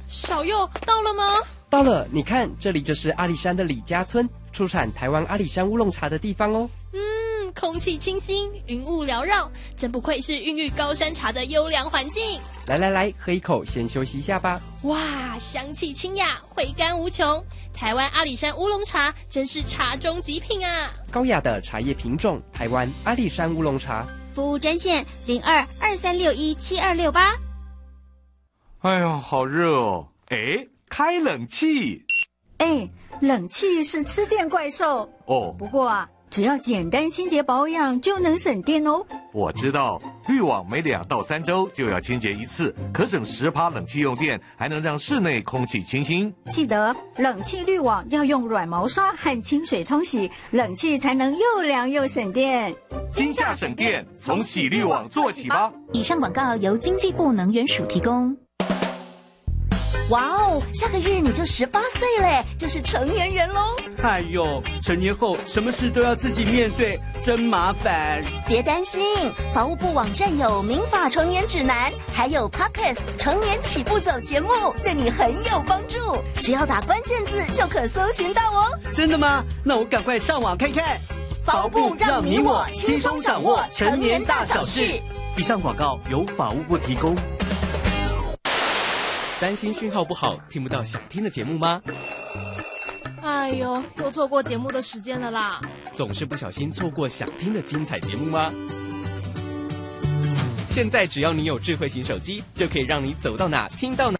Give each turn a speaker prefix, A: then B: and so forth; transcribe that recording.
A: 小佑到了吗？
B: 到了，你看，这里就是阿里山的李家村，出产台湾阿里山乌龙茶的地方哦。
A: 空气清新，云雾缭绕，真不愧是孕育高山茶的优良环境。
B: 来，喝一口，先休息一下吧。
A: 哇，香气清雅，回甘无穷。台湾阿里山乌龙茶真是茶中极品啊！
B: 高雅的茶叶品种，台湾阿里山乌龙茶。
C: 服务专线02-2361-7268。
D: 哎呀，好热哦！哎，开冷气。
E: 冷气是吃电怪兽
D: 哦。
E: 不过啊，只要简单清洁保养就能省电哦。
D: 我知道，滤网每2到3周就要清洁一次，可省10%冷气用电，还能让室内空气清新。
E: 记得冷气滤网要用软毛刷和清水冲洗，冷气才能又凉又省电。
D: 今夏省电，从洗滤网做起吧。
C: 以上广告由经济部能源署提供。哇哦，下个月你就18岁嘞，就是成年人喽。
F: 哎呦，成年后什么事都要自己面对，真麻烦。
C: 别担心，法务部网站有民法成年指南，还有 Podcast 成年起步走节目，对你很有帮助。只要打关键字就可搜寻到哦。
F: 真的吗？那我赶快上网看看。
C: 法务部让你我轻松掌握成年大小事。
F: 以上广告由法务部提供。
G: 担心讯号不好，听不到想听的节目吗？
A: 哎呦，又错过节目的时间了啦！
G: 总是不小心错过想听的精彩节目吗？现在只要你有智慧型手机，就可以让你走到哪听到哪。